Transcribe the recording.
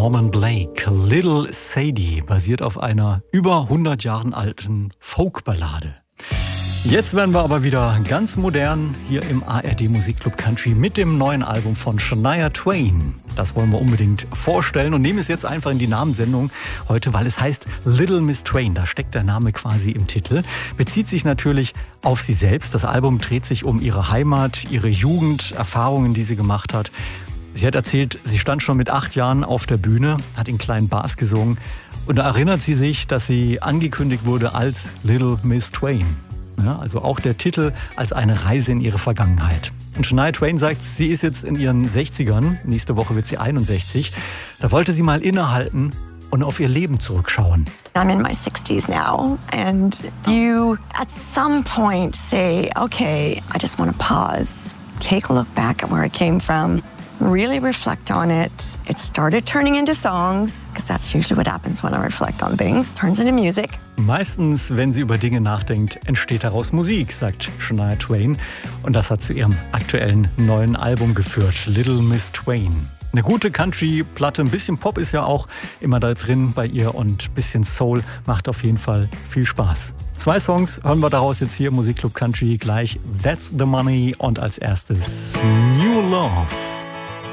Norman Blake, Little Sadie, basiert auf einer über 100 Jahren alten Folkballade. Jetzt werden wir aber wieder ganz modern hier im ARD Musikclub Country mit dem neuen Album von Shania Twain. Das wollen wir unbedingt vorstellen und nehmen es jetzt einfach in die Namenssendung heute, weil es heißt Little Miss Twain. Da steckt der Name quasi im Titel. Bezieht sich natürlich auf sie selbst. Das Album dreht sich um ihre Heimat, ihre Jugend, Erfahrungen, die sie gemacht hat. Sie hat erzählt, sie stand schon mit 8 Jahren auf der Bühne, hat in kleinen Bars gesungen und da erinnert sie sich, dass sie angekündigt wurde als Little Miss Twain. Ja, also auch der Titel als eine Reise in ihre Vergangenheit. Und Shania Twain sagt, sie ist jetzt in ihren 60ern, nächste Woche wird sie 61. Da wollte sie mal innehalten und auf ihr Leben zurückschauen. I'm in my 60s now and you at some point say, okay, I just want to pause, take a look back at where I came from. Really reflect on it. It started turning into songs, because that's usually what happens when I reflect on things. Turns into music. Meistens, wenn sie über Dinge nachdenkt, entsteht daraus Musik, sagt Shania Twain. Und das hat zu ihrem aktuellen neuen Album geführt, Little Miss Twain. Eine gute Country-Platte, ein bisschen Pop ist ja auch immer da drin bei ihr und ein bisschen Soul macht auf jeden Fall viel Spaß. 2 Songs hören wir daraus jetzt hier im Musikclub Country gleich. That's the Money und als erstes New Love.